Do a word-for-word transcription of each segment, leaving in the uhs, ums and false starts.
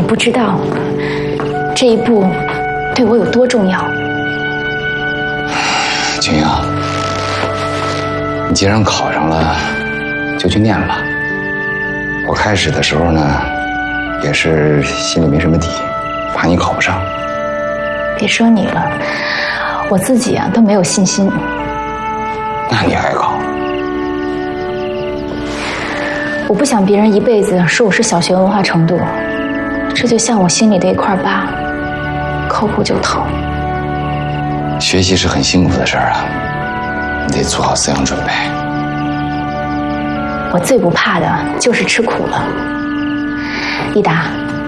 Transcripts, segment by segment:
不知道这一步对我有多重要。 青英，你既然考上了，就去念吧。我开始的时候呢，也是心里没什么底，怕你考不上。 别说你了，我自己啊都没有信心。 那你还考？ 我不想别人一辈子说我是小学文化程度，这就像我心里的一块疤，抠破就疼。 学习是很辛苦的事儿啊，你得做好思想准备。 我最不怕的就是吃苦了。益达，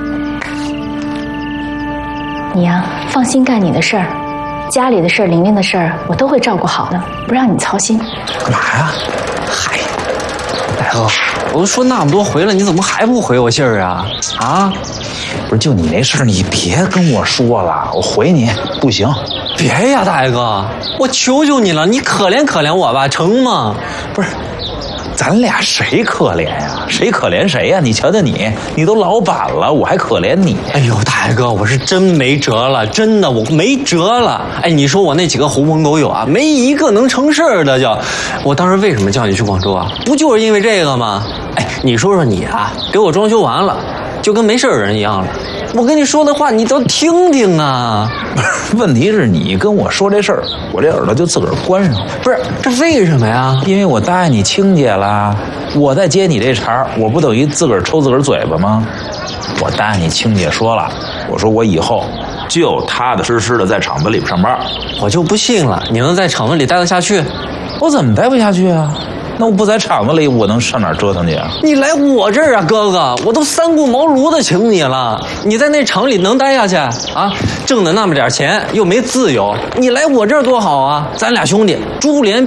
你呀、啊，放心干你的事儿，家里的事儿、玲玲的事儿，我都会照顾好的，不让你操心。 干嘛呀？嗨，大哥，我都说那么多回了，你怎么还不回我信儿啊？啊？ 不是，就你那事儿，你别跟我说了，我回你不行。 别呀，大哥，我求求你了，你可怜可怜我吧，成吗？ 不是。咱俩谁可怜呀？谁可怜谁呀？你瞧瞧你，你都老板了，我还可怜你？ 哎呦，大哥，我是真没辙了，真的我没辙了。哎，你说我那几个狐朋狗友啊，没一个能成事儿的。就我当时为什么叫你去广州啊？不就是因为这个吗？哎，你说说你啊，给我装修完了，就跟没事人一样了。我跟你说的话，你都听听啊。 问题是你跟我说这事儿，我这耳朵就自个儿关上了。 不是，这为什么呀？ 因为我答应你亲姐了，我再接你这茬，我不等于自个儿抽自个儿嘴巴吗？我答应你亲姐说了，我说我以后就踏踏实实的在厂子里上班。 我就不信了，你能在厂子里待得下去？ 我怎么待不下去啊？那我不在厂子里，我能上哪儿折腾去啊？ 你来我这儿啊，哥哥，我都三顾茅庐的请你了。你在那厂里能待下去啊？挣的那么点钱，又没自由，你来我这儿多好啊！咱俩兄弟珠联